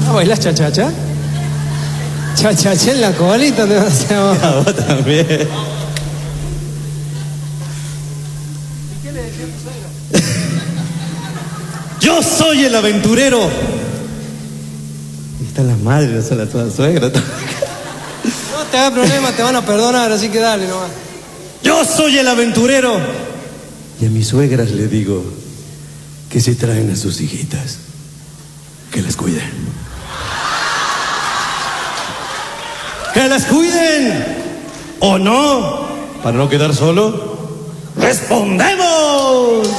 ¿Bailás cha-cha-cha? Cha-cha-cha en la colita te vas a hacer vos. A vos también. ¿Y qué le decía a tu suegra? Yo soy el aventurero. Y están las madres, no son las todas suegras. No te hagas problema, te van a perdonar, así que dale nomás. Yo soy el aventurero. Y a mis suegras le digo que si traen a sus hijitas, que las cuiden. ¡Que las cuiden! ¿O no? Para no quedar solo, ¡respondemos!